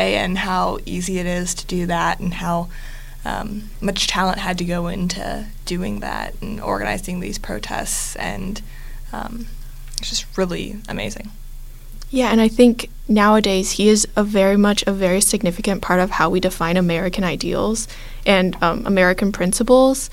today and how easy it is to do that and how much talent had to go into doing that and organizing these protests, and it's just really amazing. Yeah, and I think nowadays he is a very significant part of how we define American ideals and American principles.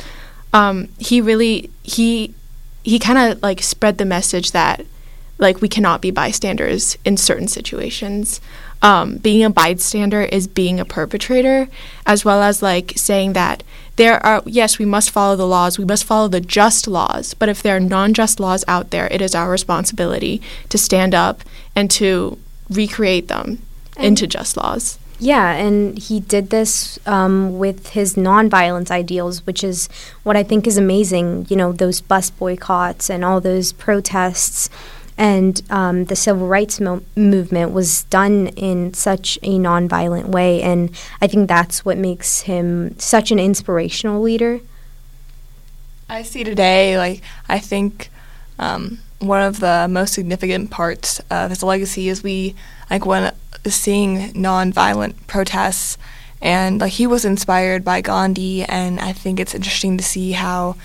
He kind of like spread the message that like we cannot be bystanders in certain situations. Being a bystander is being a perpetrator, as well as like saying that yes, we must follow the laws, we must follow the just laws, but if there are non-just laws out there, it is our responsibility to stand up and to recreate them into just laws. Yeah, and he did this with his nonviolence ideals, which is what I think is amazing. You know, those bus boycotts and all those protests. And the civil rights movement was done in such a nonviolent way, and I think that's what makes him such an inspirational leader. I see today, like, I think one of the most significant parts of his legacy is when seeing nonviolent protests, and like he was inspired by Gandhi, and I think it's interesting to see how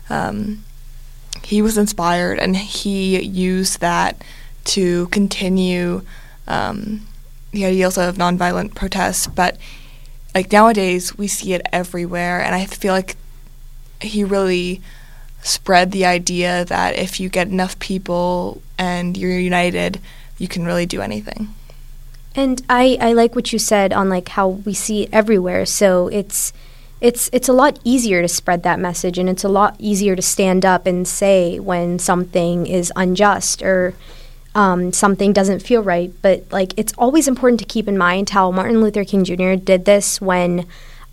he was inspired, and he used that to continue the ideals of nonviolent protests. But like nowadays, we see it everywhere, and I feel like he really spread the idea that if you get enough people and you're united, you can really do anything. And I like what you said on like how we see it everywhere. So it's a lot easier to spread that message, and it's a lot easier to stand up and say when something is unjust or something doesn't feel right. But like it's always important to keep in mind how Martin Luther King Jr. did this when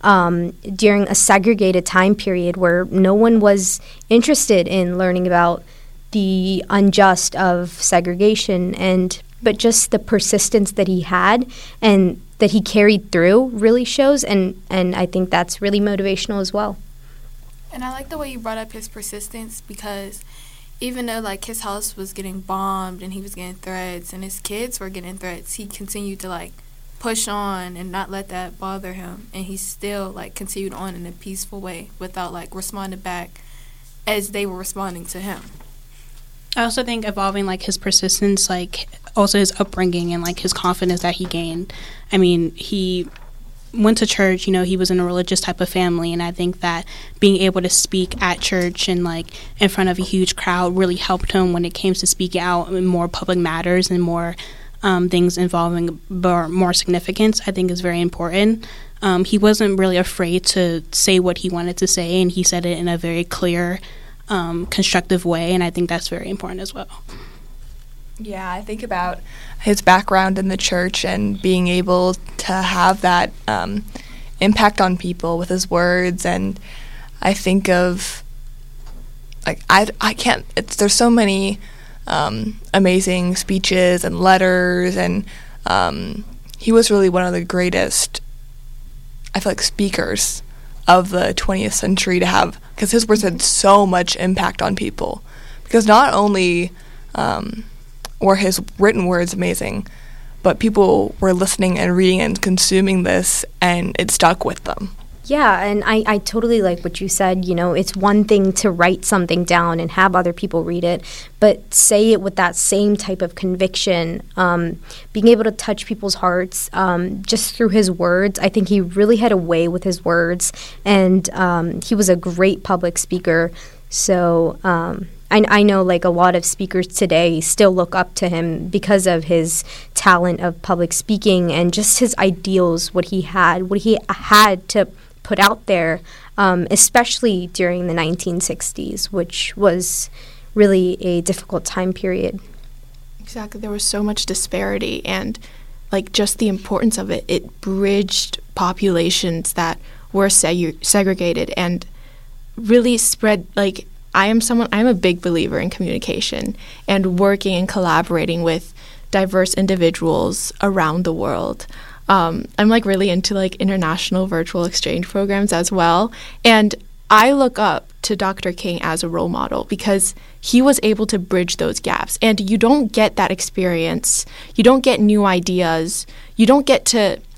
during a segregated time period where no one was interested in learning about the unjust of segregation, but just the persistence that he had and that he carried through really shows, and I think that's really motivational as well. And I like the way you brought up his persistence, because even though like his house was getting bombed and he was getting threats and his kids were getting threats, he continued to like push on and not let that bother him, and he still like continued on in a peaceful way without like responding back as they were responding to him. I also think evolving like his persistence, like also his upbringing and like his confidence that he gained. I mean, he went to church, you know, he was in a religious type of family, and I think that being able to speak at church and like in front of a huge crowd really helped him when it came to speaking out in more public matters and more things involving more significance. I think is very important. He wasn't really afraid to say what he wanted to say, and he said it in a very clear, constructive way, and I think that's very important as well. Yeah, I think about his background in the church and being able to have that impact on people with his words, and I think of like I can't. There's so many amazing speeches and letters, and he was really one of the greatest, I feel like, speakers of the 20th century to have, because his words had so much impact on people, because not only were his written words amazing, but people were listening and reading and consuming this, and it stuck with them. Yeah, and I totally like what you said. You know, it's one thing to write something down and have other people read it, but say it with that same type of conviction, being able to touch people's hearts just through his words. I think he really had a way with his words, and he was a great public speaker. So I know like a lot of speakers today still look up to him because of his talent of public speaking and just his ideals, what he had to put out there, especially during the 1960s, which was really a difficult time period. Exactly. There was so much disparity, and like just the importance of it. It bridged populations that were segregated and really spread, like, I'm a big believer in communication and working and collaborating with diverse individuals around the world. I'm like really into like international virtual exchange programs as well. And I look up to Dr. King as a role model because he was able to bridge those gaps. And you don't get that experience. You don't get new ideas. You don't get to